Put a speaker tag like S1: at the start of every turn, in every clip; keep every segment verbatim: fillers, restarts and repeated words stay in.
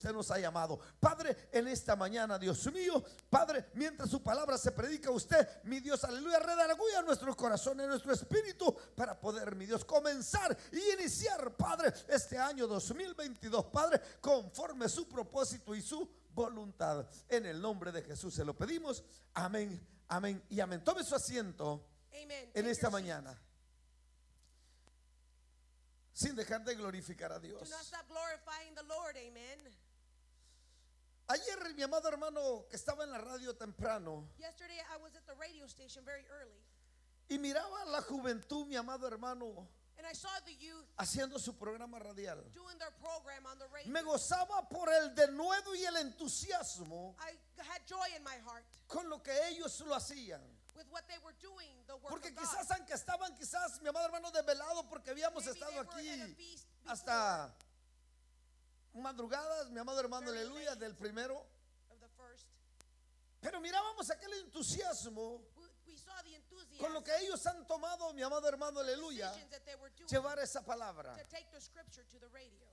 S1: Usted nos ha llamado. Padre, en esta mañana, Dios mío, Padre, mientras su palabra se predica, usted, mi Dios, aleluya, redarguya nuestros corazones, nuestro espíritu, para poder, mi Dios, comenzar y iniciar, Padre, este año dos mil veintidós, Padre, conforme su propósito y su voluntad. En el nombre de Jesús se lo pedimos. Amén, amén y amén. Tome su asiento. Amen. En esta mañana, sin dejar de glorificar a Dios.
S2: Lord,
S1: ayer mi amado hermano que estaba en la radio temprano,
S2: I was at the radio station very early,
S1: y miraba a la juventud, mi amado hermano,
S2: and I saw the youth
S1: haciendo su programa radial.
S2: doing their program on the radio.
S1: Me gozaba por el denuedo y el entusiasmo
S2: I had joy in my heart
S1: con lo que ellos lo hacían.
S2: with what they were doing, the work
S1: Porque
S2: of God.
S1: quizás aunque estaban, quizás mi amado hermano, desvelado, porque habíamos
S2: Maybe
S1: estado
S2: they were
S1: aquí
S2: at a feast before
S1: hasta madrugadas, mi amado hermano,
S2: Very
S1: aleluya,
S2: late.
S1: del primero.
S2: of the first.
S1: Pero mirábamos aquel entusiasmo
S2: We, we saw the enthusiasm,
S1: con lo que ellos han tomado, mi amado hermano, aleluya,
S2: decisions that they were doing
S1: llevar esa palabra.
S2: to take the scripture to the radio.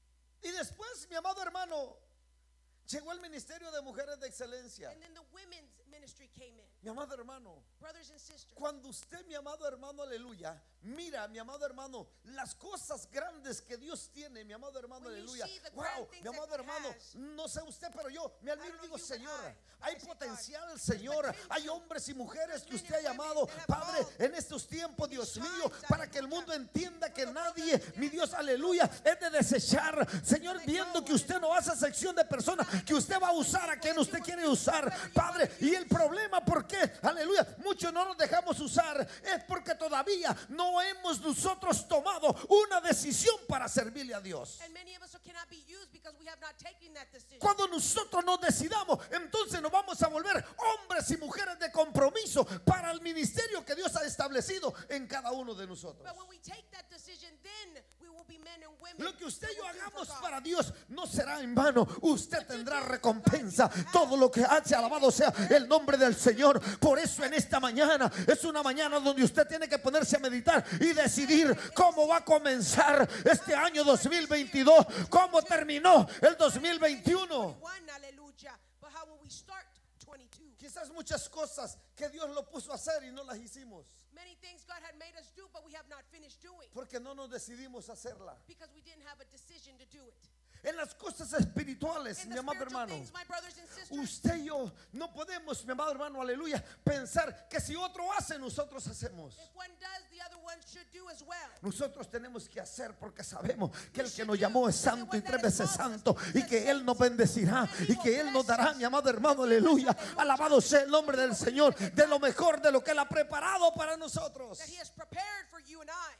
S1: Y después, mi amado hermano, llegó el ministerio de mujeres de excelencia.
S2: And then the women's ministry came in.
S1: Mi amado hermano,
S2: Brothers and sisters,
S1: cuando usted, mi amado hermano, aleluya, mira, mi amado hermano, las cosas grandes que Dios tiene, mi amado hermano,
S2: When you
S1: aleluya.
S2: see the
S1: Wow,
S2: grand things
S1: mi amado
S2: that God
S1: hermano,
S2: has,
S1: no sé usted, pero yo me admiro y
S2: don't know
S1: digo,
S2: you, but
S1: Señor,
S2: I,
S1: hay
S2: I say,
S1: potencial,
S2: God,
S1: Señor,
S2: there's
S1: hay
S2: potential.
S1: hombres y mujeres
S2: There's
S1: que
S2: men
S1: usted ha
S2: and women
S1: llamado,
S2: that have
S1: Padre,
S2: called
S1: en estos tiempos,
S2: in
S1: Dios
S2: these
S1: mío,
S2: times,
S1: para que el
S2: hallelujah,
S1: mundo entienda que
S2: for the world
S1: nadie,
S2: to
S1: mi
S2: understand
S1: Dios,
S2: that
S1: aleluya,
S2: no one
S1: es de desechar, Señor,
S2: let
S1: viendo
S2: go,
S1: que usted no hace sección de personas, que usted va a usar a quien usted quiere usar, Padre. Y el problema, ¿por qué? Aleluya, muchos no nos dejamos usar, es porque todavía no hemos nosotros tomado una decisión para servirle a Dios.
S2: and many of us cannot be used because we have not taken that decision.
S1: Cuando nosotros nos decidamos, entonces nos vamos a volver hombres y mujeres de compromiso para el ministerio que Dios ha establecido en cada uno de nosotros.
S2: But when we take that decision, then we will be men and women.
S1: Lo que usted y yo
S2: that will do
S1: hagamos
S2: for God.
S1: para Dios no será en vano. Usted tendrá recompensa. Todo lo que hace, alabado sea el nombre del Señor. Por eso en esta mañana es una mañana donde usted tiene que ponerse a meditar y decidir cómo va a comenzar este año dos mil veintidós, cómo terminó el dos mil veintiuno.
S2: twenty-one, hallelujah. But how will we start twenty-two?
S1: Quizás muchas cosas que Dios lo puso a hacer y no las hicimos
S2: Many things God had made us do, but we have not finished doing
S1: porque no nos decidimos hacerla.
S2: because we didn't have a decision to do it.
S1: En las cosas espirituales,
S2: In
S1: mi
S2: the
S1: amado
S2: spiritual
S1: hermano,
S2: things, my brothers and sisters,
S1: usted y yo no podemos, mi amado hermano, aleluya, pensar que si otro hace, nosotros hacemos.
S2: if one does, the other one should do as well.
S1: Nosotros tenemos que hacer porque sabemos que el que nos llamó es santo y tres veces santo y que Él nos bendecirá y que Él nos dará, mi amado hermano, aleluya. Alabado sea el nombre del Señor, de lo mejor de lo que Él ha preparado para nosotros.
S2: That He has prepared for you and I.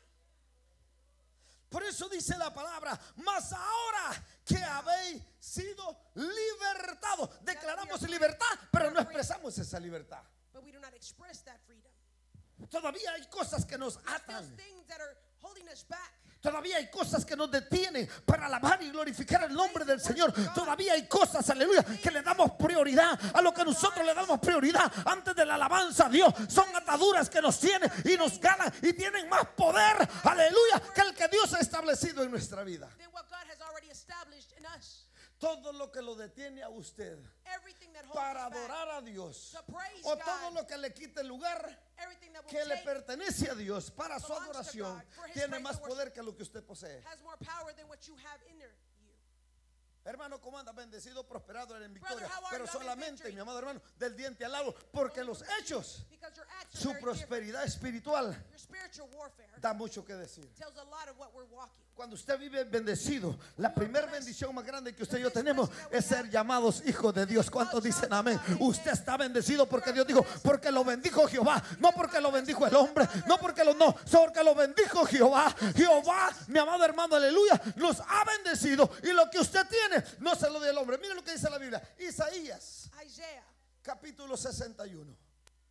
S1: Por eso dice la palabra, mas ahora que habéis sido libertados. Declaramos libertad, pero no expresamos esa libertad.
S2: But we do not express that freedom.
S1: Todavía hay cosas que nos
S2: There's
S1: atan.
S2: things that are holding us back.
S1: Todavía hay cosas que nos detienen para alabar y glorificar el nombre del Señor. Todavía hay cosas, aleluya, que le damos prioridad a lo que nosotros le damos prioridad antes de la alabanza a Dios. Son ataduras que nos tienen y nos ganan y tienen más poder, aleluya, que el que Dios ha establecido en nuestra vida.
S2: Than what God has already established in us.
S1: Todo lo que lo detiene a usted
S2: Everything that holds
S1: para
S2: us back.
S1: adorar a Dios,
S2: To praise
S1: o todo
S2: God.
S1: lo que le quite el lugar
S2: Everything that will
S1: que le
S2: take
S1: pertenece a Dios para su
S2: belongs to
S1: adoración,
S2: God, for his
S1: tiene
S2: praise
S1: más
S2: and worship.
S1: poder que lo que usted posee.
S2: has more power than what you have in there. You.
S1: Hermano, ¿cómo anda? Bendecido, prosperado en victoria.
S2: Brother, how are
S1: Pero
S2: you? I'm in
S1: solamente,
S2: victory.
S1: mi amado hermano, del diente al lado, porque los hechos,
S2: Because your acts are
S1: su
S2: very different.
S1: prosperidad espiritual
S2: Your spiritual warfare
S1: da mucho que decir.
S2: tells a lot of what we're walking.
S1: Cuando usted vive bendecido, la primera bendición más grande que usted y yo tenemos es ser llamados hijos de Dios. ¿Cuántos dicen amén? Usted está bendecido porque Dios dijo, porque lo bendijo Jehová, no porque lo bendijo el hombre, no porque lo no, porque lo bendijo Jehová. Jehová, mi amado hermano, aleluya, nos ha bendecido y lo que usted tiene no se lo dio el hombre. Mire lo que dice la Biblia, Isaías,
S2: Isaiah,
S1: capítulo sesenta y uno.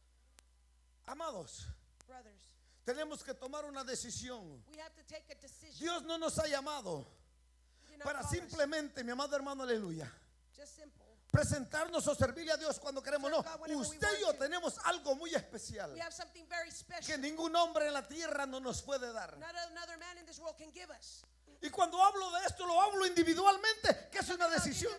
S1: Amados,
S2: brothers,
S1: tenemos que tomar una decisión.
S2: we have to take a decision.
S1: Dios no nos ha llamado
S2: He did not
S1: para
S2: call us.
S1: simplemente, mi amado hermano, aleluya,
S2: Just simple.
S1: presentarnos o servirle a Dios cuando queremos. No,
S2: Serve God whenever we
S1: usted y yo
S2: want to.
S1: tenemos algo muy especial
S2: We have something very
S1: que
S2: special.
S1: ningún hombre en la tierra no nos puede dar.
S2: Not another man in this world can give us.
S1: Y cuando hablo de esto, lo hablo individualmente, que es una decisión.